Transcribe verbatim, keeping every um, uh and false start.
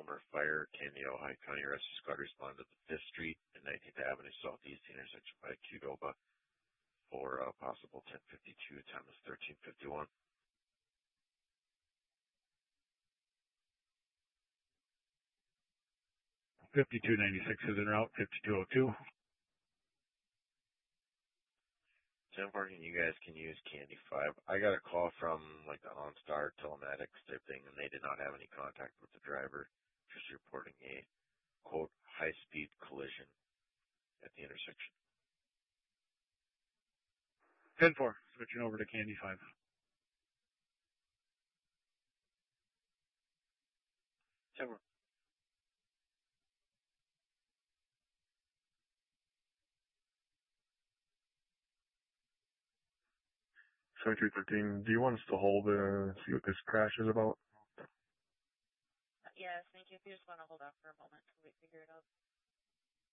Dunbar Fire, Candy, Ohio County Rescue Squad responded to fifth Street and nineteenth Avenue Southeast intersection by Qdoba for uh, possible ten fifty-two. Time is thirteen fifty-one. fifty-two ninety-six is en route, fifty-two oh two. ten fourteen, you guys can use Candy five. I got a call from like the OnStar telematics type thing, and they did not have any contact with the driver, just reporting a, quote, high-speed collision at the intersection. ten four, switching over to Candy five. ten four. seventy-three thirteen, do you want us to hold uh see what this crash is about? Yes, thank you. If you just want to hold off for a moment to wait